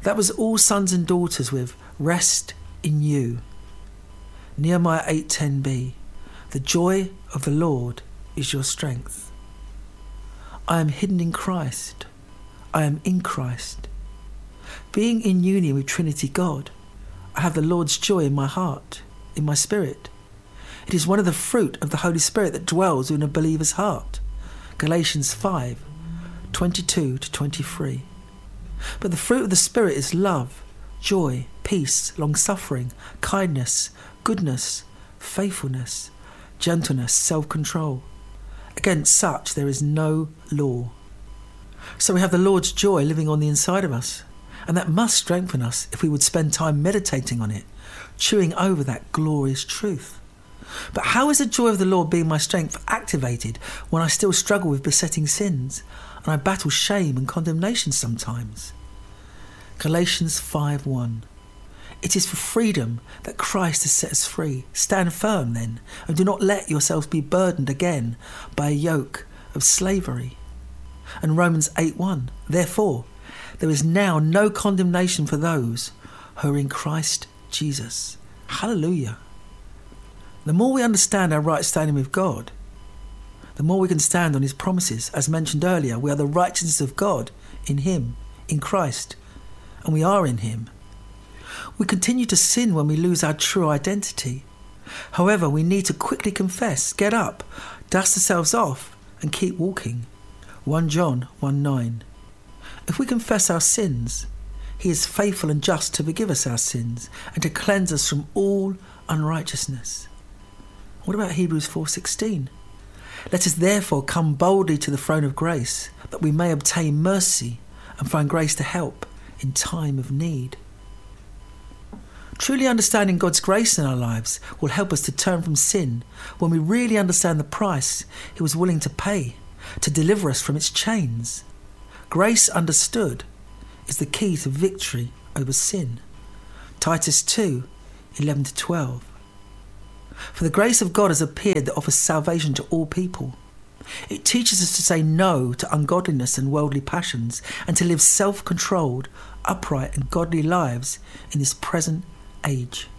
That was all sons and daughters with rest in you. Nehemiah 8:10b. The joy of the Lord is your strength. I am hidden in Christ. I am in Christ. Being in union with Trinity God, I have the Lord's joy in my heart, in my spirit. It is one of the fruit of the Holy Spirit that dwells in a believer's heart. Galatians 5:22-23. But the fruit of the Spirit is love, joy, peace, long-suffering, kindness, goodness, faithfulness, gentleness, self-control. Against such there is no law. So we have the Lord's joy living on the inside of us, and that must strengthen us if we would spend time meditating on it, chewing over that glorious truth. But how is the joy of the Lord being my strength activated when I still struggle with besetting sins and I battle shame and condemnation sometimes? Galatians 5:1. It is for freedom that Christ has set us free. Stand firm then, and do not let yourselves be burdened again by a yoke of slavery. And Romans 8:1. Therefore, there is now no condemnation for those who are in Christ Jesus. Hallelujah. The more we understand our right standing with God, the more we can stand on his promises. As mentioned earlier, we are the righteousness of God in him, in Christ, and we are in him. We continue to sin when we lose our true identity. However, we need to quickly confess, get up, dust ourselves off, and keep walking. 1 John 1:9. If we confess our sins, he is faithful and just to forgive us our sins and to cleanse us from all unrighteousness. What about Hebrews 4:16? Let us therefore come boldly to the throne of grace, that we may obtain mercy and find grace to help in time of need. Truly understanding God's grace in our lives will help us to turn from sin when we really understand the price he was willing to pay to deliver us from its chains. Grace understood is the key to victory over sin. Titus 2:11-12. For the grace of God has appeared that offers salvation to all people. It teaches us to say no to ungodliness and worldly passions and to live self-controlled, upright and godly lives in this present age.